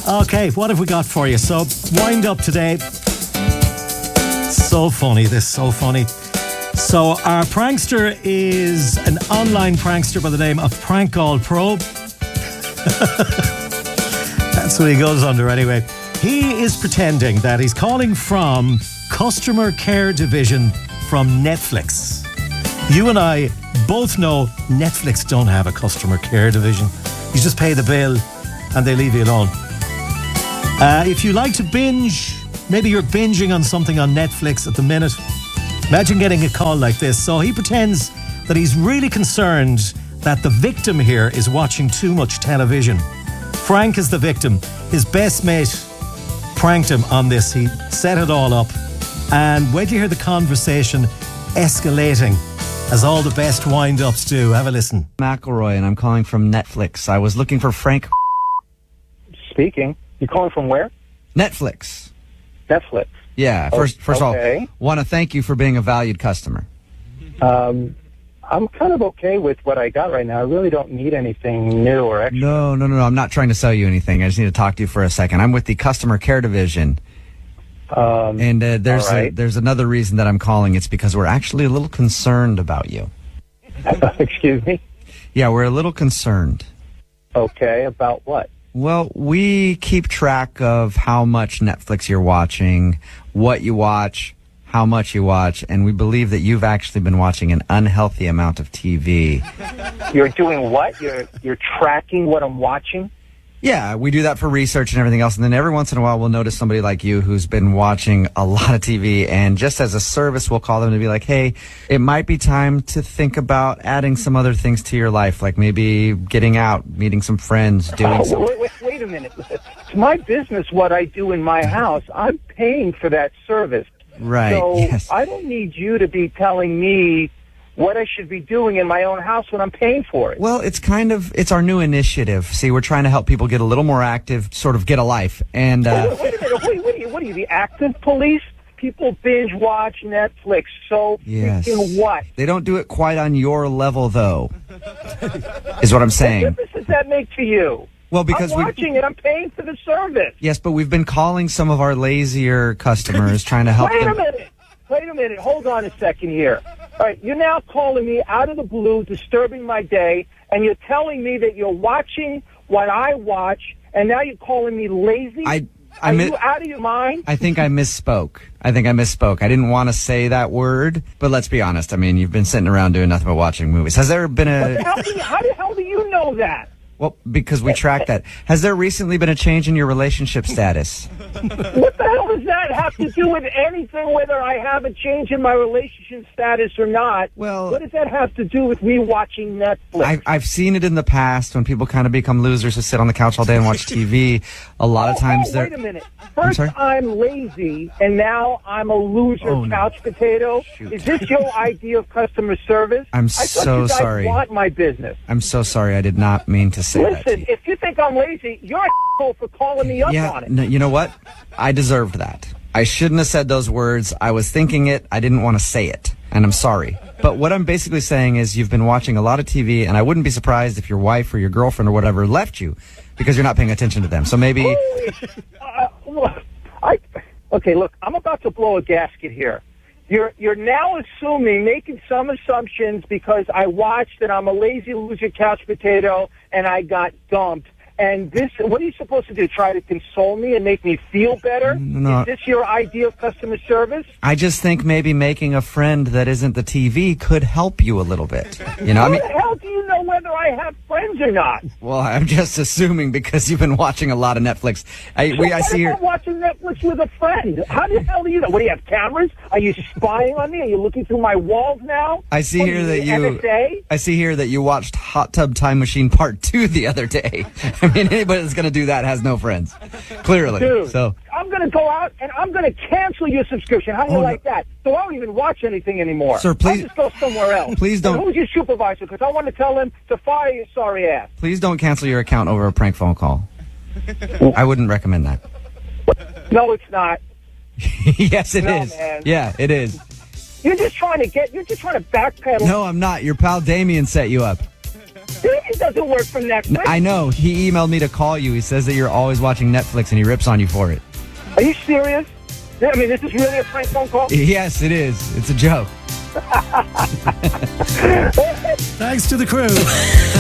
Okay, what have we got for you? So, wind up today. So funny, so funny. So, our prankster is an online prankster by the name of Prank Call Pro. That's what he goes under anyway. He is pretending that he's calling from customer care division from Netflix. You and I both know Netflix don't have a customer care division. You just pay the bill and they leave you alone. If you like to binge, maybe you're binging on something on Netflix at the minute. Imagine getting a call like this. So he pretends that he's really concerned that the victim here is watching too much television. Frank is the victim. His best mate pranked him on this. He set it all up. And wait till you hear the conversation escalating, as all the best wind-ups do. Have a listen. McElroy, and I'm calling from Netflix. I was looking for Frank. Speaking. You calling from where? Netflix. Netflix. Yeah. First of all, okay. Want to thank you for being a valued customer. I'm kind of okay with what I got right now. I really don't need anything new or extra. No. I'm not trying to sell you anything. I just need to talk to you for a second. I'm with the customer care division. And there's another reason that I'm calling. It's because we're actually a little concerned about you. Excuse me? Yeah, we're a little concerned. Okay, about what? Well, we keep track of how much Netflix you're watching, what you watch, how much you watch, and we believe that you've actually been watching an unhealthy amount of TV. You're doing what? You're tracking what I'm watching? Yeah, we do that for research and everything else, and then every once in a while we'll notice somebody like you who's been watching a lot of TV, and just as a service we'll call them to be like, hey, it might be time to think about adding some other things to your life, like maybe getting out, meeting some friends, doing something. Wait a minute. It's my business what I do in my house. I'm paying for that service. Right, so yes. I don't need you to be telling me what I should be doing in my own house when I'm paying for it. Well, it's our new initiative. See, we're trying to help people get a little more active, sort of get a life. And wait a minute. What are you, the active police? People binge watch Netflix. So yes. Freaking what? They don't do it quite on your level, though, is what I'm saying. What difference does that make to you? Well, because I'm watching it. I'm paying for the service. Yes, but we've been calling some of our lazier customers, trying to help them. Wait a minute. Hold on a second here. All right, you're now calling me out of the blue, disturbing my day, and you're telling me that you're watching what I watch, and now you're calling me lazy? Are you out of your mind? I think I misspoke. I didn't want to say that word, but let's be honest. I mean, you've been sitting around doing nothing but watching movies. Has there been how the hell do you know that? Well, because we track that. Has there recently been a change in your relationship status? What the hell does that have to do with anything, whether I have a change in my relationship status or not? Well, what does that have to do with me watching Netflix? I've seen it in the past when people kind of become losers who sit on the couch all day and watch TV. A lot of times they're... Wait a minute. First I'm lazy, and now I'm a loser couch potato. Shoot. Is this your idea of customer service? I'm so sorry. I want my business. I'm so sorry. I did not mean to say that. Listen, if you think I'm lazy, you're a for calling me up on it. No, you know what? I deserved that. I shouldn't have said those words. I was thinking it. I didn't want to say it. And I'm sorry. But what I'm basically saying is you've been watching a lot of TV, and I wouldn't be surprised if your wife or your girlfriend or whatever left you because you're not paying attention to them. So maybe... Okay, look, I'm about to blow a gasket here. You're now making some assumptions because I watched and I'm a lazy loser couch potato and I got dumped. And what are you supposed to do? Try to console me and make me feel better? No. Is this your idea of customer service? I just think maybe making a friend that isn't the TV could help you a little bit. You know, How the hell do you know whether I have friends or not? Well, I'm just assuming because you've been watching a lot of Netflix. I see here. I'm watching Netflix with a friend. How the hell do you know? What do you have, cameras? Are you spying on me? Are you looking through my walls now? I see here that NSA? I see here that you watched Hot Tub Time Machine Part 2 the other day. I mean, anybody that's going to do that has no friends. Clearly. Dude, so I'm going to go out and I'm going to cancel your subscription. How do you like that? So I don't even watch anything anymore. Sir, please. I'll just go somewhere else. Please don't. And who's your supervisor? Because I want to tell him to fire your sorry ass. Please don't cancel your account over a prank phone call. I wouldn't recommend that. No, it's not. Yes, it is. Man. Yeah, it is. You're just trying to backpedal. No, I'm not. Your pal Damien set you up. It doesn't work for Netflix. I know. He emailed me to call you. He says that you're always watching Netflix and he rips on you for it. Are you serious? I mean, this is really a prank phone call? Yes, it is. It's a joke. Thanks to the crew.